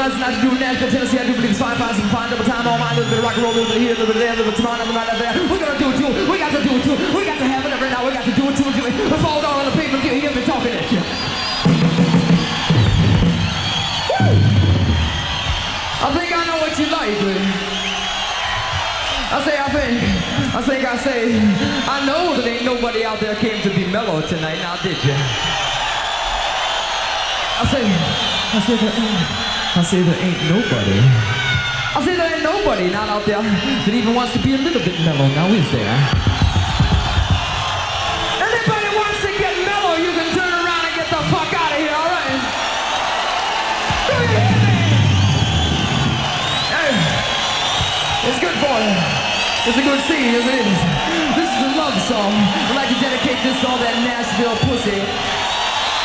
doesn't have to do with Nashville, Tennessee. I do believe it's fine, fine, some fine, double time, all mine, a little bit of rock and roll, a little bit here, a little bit there, a little bit tomorrow, another night there. We're gonna do it too. We got to do it too. We got to have it every now. We got to do it too. Let's fall down on the pavement. You hear me talking at you. I think I know what you like, man. I know that ain't nobody out there came to be mellow tonight, now did you? I say there ain't nobody. I say there ain't nobody not out there that even wants to be a little bit mellow, now is there? Anybody wants to get mellow, you can turn around and get the fuck out of here, alright? Do you hear me? Hey, it's good for you. It's a good scene, isn't it? This is a love song.